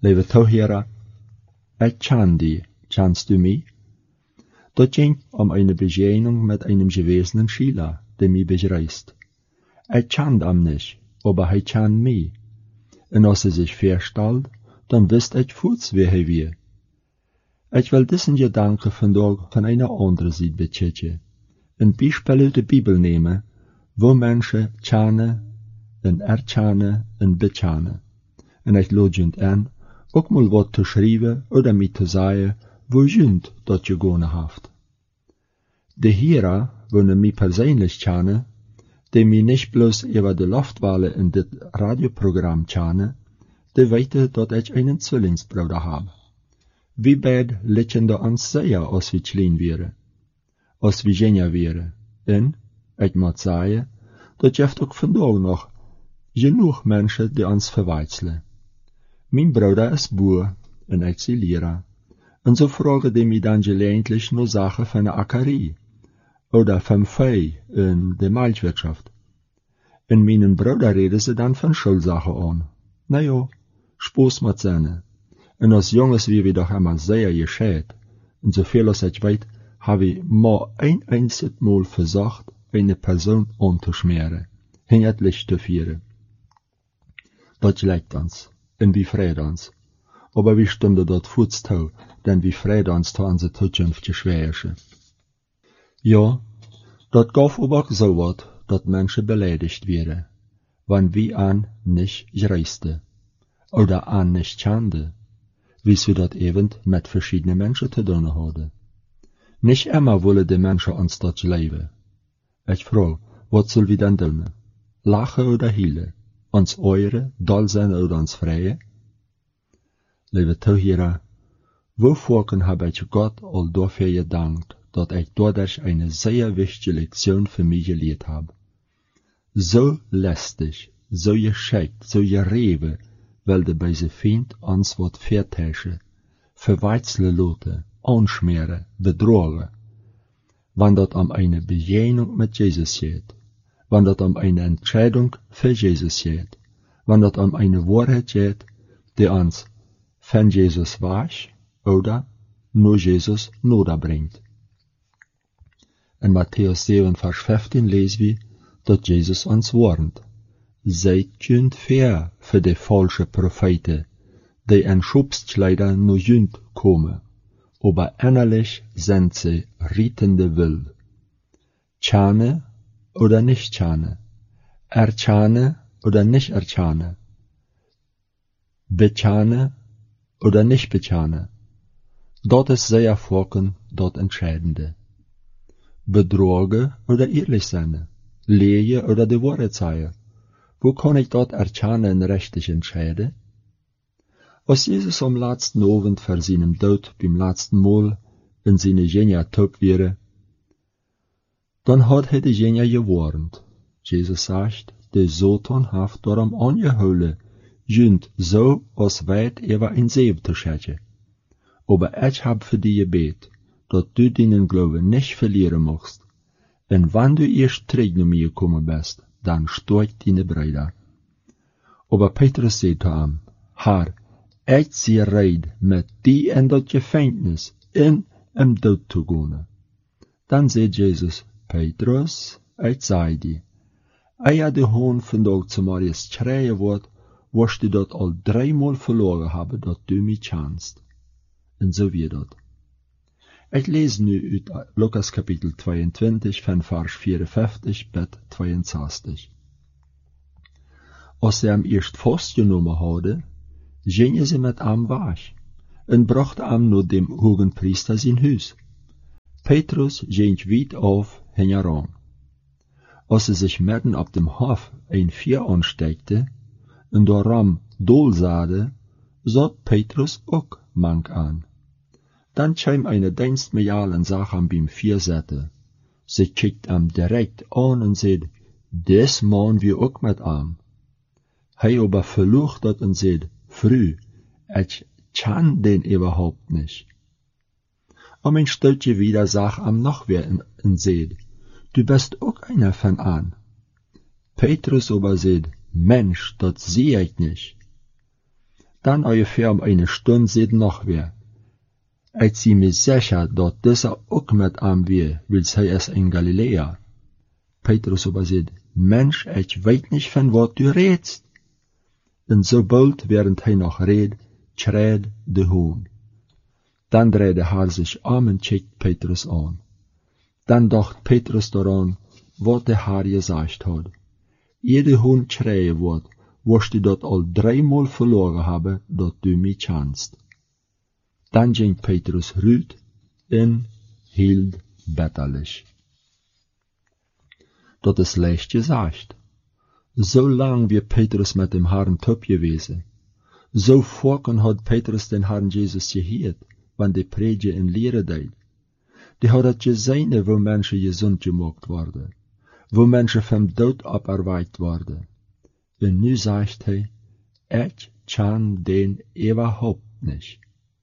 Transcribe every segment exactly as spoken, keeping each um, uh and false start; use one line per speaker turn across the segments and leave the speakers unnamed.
Lieve toeherer, ich kann die, kannst du mich? Dat ging um eine Begegnung mit einem gewesenen Schüler, der mich bereist. Ich kann am nicht, aber er kann mich. Und als er sich verstellt, dann wisst ich voets wie er wir. Ich will diesen Gedanken vandaag von einer anderen Seite betitelen. Ein Beispiel uit de Bibel nemen, wo Menschen kennen, en erkennen en bekennen. En ich lade junt an, ook mal wat te schrijven oder mir te zeggen, wo junt dat je gone haft. De Heere, wo ne mich persönlich kennen, die mich nicht bloß über de Luftwelle in dit Radioprogramm kennen, die weten dat ich einen Zwillingsbruder habe. Wie beid lieten de ons sehr, als wir klein wären. Als wir genia wären. En, ich moet zeggen, dat jeft ook vandaag nog genoeg mensen die ons verwechseln. Mijn Bruder ist boer en ich sie leraar. En so fragen die mich dann gelegentlich nur Sachen von der Ackerie oder vom Vieh in der Milchwirtschaft. In meinen Bruder reden sie dann von Schulsachen an. Na ja, Spaß mit seine. En als Jungs wie wir doch immer sehr gescheit. Und so viel als ich weiß, habe ich mal ein einziges Mal versucht, eine Person anzuschmieren, hinter das Licht zu führen. Das leckt uns, und wir freuen uns. Aber wie stimmt dort Fuß zu, denn wir freuen uns zu unserer Zukunft geschwärschen. Ja, dort gab aber auch so wat, dass Menschen beleidigt werden, wenn wir an nicht reisten, oder an nicht kannten, wie sie dort eben mit verschiedenen Menschen zu tun haben. Nicht immer wollen die Menschen uns dort leben. Ich frage, was soll wir denn tun? Lachen oder heulen? Uns eure, doll sein oder uns freien? Lieve Zuhörer, wovor habe ich Gott all dafür gedankt, dass ich dadurch eine sehr wichtige Lektion für mich gelehrt habe. So lästig, so geschickt, so gerewe, weil der böse Feind uns wat vertäusche, verwechseln lote, anschmieren, betrogen. Wann dat um eine Begegnung mit Jesus geht, wann dat um eine Entscheidung für Jesus geht, wann dat um eine Wahrheit geht, die uns von Jesus wasch oder nur Jesus noda bringt. In Matthäus sieben, Vers fünfzehn lesen wir, dass Jesus uns warnt. Seid jünd fair für die falsche Propheten, die in Schubskleider nur jünd kommen, aber innerlich sind sie rietende Wild. Tschane oder nicht tschane, ertschane oder nicht ertschane, betschane oder nicht betschane. Dort ist sehr folgen, dort Entscheidende. Betrogen oder ehrlich sein, Lehe oder die Wahrheit sagen. Wo kann ich dort erkennen richtig entscheiden? Als Jesus am letzten Abend vor seinem Tod beim letzten Mal in seine Genia top wäre, dann hat er die Genia gewarnt. Jesus sagt, der Satan hat darum angeholt, jünd so als weit über ein See zu schätzen. Aber ich hab für dich gebet, dass du deinen Glauben nicht verlieren magst. Und wenn du erst zurück zu mir gekommen bist, dann steigt deine Brüder. Aber Petrus sagt zu ihm, Herr, ich sehe reid, mit dir in das Gefängnis, in im Tod zu gehen. Dann sagt Jesus, Petrus, ich sage dir, ehe der Hohn von Tag zu Marius schreien wird, wirst du dort all dreimal verloren haben, dass du mich kannst. Und so wird das. Ich lese nu uit Lukas Kapitel zweiundzwanzig von Vers vierundfünfzig bis zweiundzwanzig. Als sie am erst festgenommen hadden, gingen sie mit ihm weg und brachten ihm nur dem hohen Priester sein Haus. Petrus ging weit auf heran. Als sie sich mitten auf dem Hof ein Vier ansteckte und daran dohl sahde, sah Petrus auch mank an. Dann kam eine Dienstmägd und sah am beim Vier sitzen. Sie kickt ihm direkt an und sagt, des Mann wir auch mit ihm. Hij aber verlucht dat und sagt, Frau, ich kann den überhaupt nicht. Aber ein Stückchen wieder sagt ihm noch wer und sagt, du bist auch einer von an. Petrus aber sagt, Mensch, das sehe ich nicht. Dan ungefähr um eine Stunde sieht noch wer. Als sie mir sicher, dat dieser ook met am weer, wil hij es in Galilea. Petrus aber sagt, Mensch, ich weet nicht, von wat du redst. Und so bald, während hij noch redt, schreit de Hohn. Dann dreht der Herr sich um und checkt Petrus an. Dann dacht Petrus daran, wat der Herr gesagt hat. Jede Hohn schreien wird, wirst du dat al dreimal verloren haben, dat du mich kannst. Dann ging Petrus ruhig und hielt betterlich. Dat ist leicht gesagt. So lang wie Petrus mit dem Herrn top gewesen. So vorken hat Petrus den Herrn Jesus gehört, wann die Predige in Lehre deed. Die hat het gesehen, wo Menschen gesund gemacht worden, wo Menschen vom Tod aberweicht worden. Und nu sagt hij, ich kann den überhaupt nicht.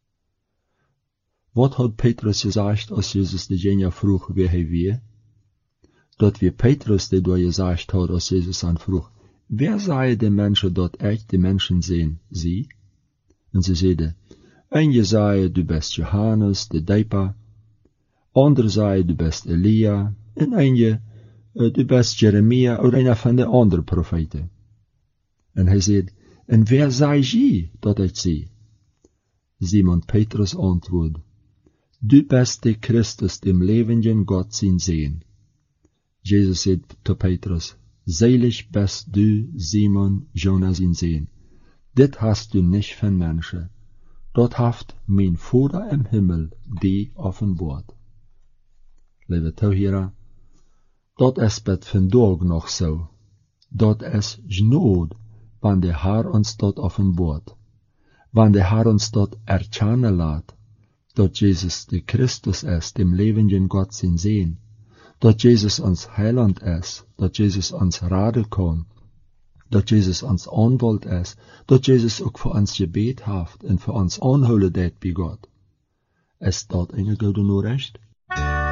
Wat hat Petrus gesagt, als Jesus die Genia vroeg wie hij wie? Dat wie Petrus die door gesagt hat, als Jesus an vroeg, wer sei die Menschen, dat ich die Menschen sehen, sie? Und sie zeiden, en je zei, du bist Johannes, de Deiper, ander zei, du bist Elia, en en je, du bist Jeremia, oder einer von den anderen Propheten. En hij zei, en wer sei je, dat ich sie? Simon Petrus antwoord, du bist der Christus, dem lebenden Gott sin sehen. Jesus sagt zu Petrus, selig bist du, Simon, Jonas in sehen. Dit hast du nicht von Menschen. Dort haft mein Vater im Himmel die offenbart. Lieve toeheren, dat is bet vandaag nog zo. Dat is genoeg, wann der Herr uns dort offenbart. Wann der Herr uns dort erkennen laat, dat Jesus der Christus ist, dem lebenden Gott sin sehen. Dat Jesus uns Heiland ist, dat Jesus uns raden kann, dat Jesus uns Anwalt ist, dat Jesus ook für uns Gebet haft und für uns anholen deed bij Gott. Ist dat eine gute Nachricht?